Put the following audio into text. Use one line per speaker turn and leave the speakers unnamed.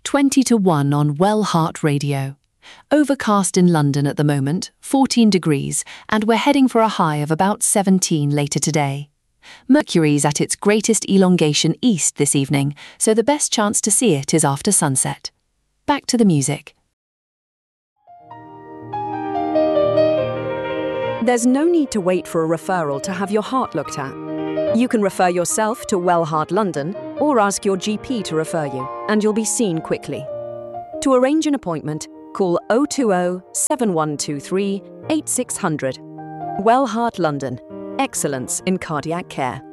20 to 1 on Wellheart Radio. Overcast in London at the moment, 14 degrees, and we're heading for a high of about 17 later today. Mercury's at its greatest elongation east this evening, so the best chance to see it is after sunset. Back to the music.
There's no need to wait for a referral to have your heart looked at. You can refer yourself to Wellheart London or ask your GP to refer you, and you'll be seen quickly. To arrange an appointment, call 020 7123 8600. Wellheart London. Excellence in cardiac care.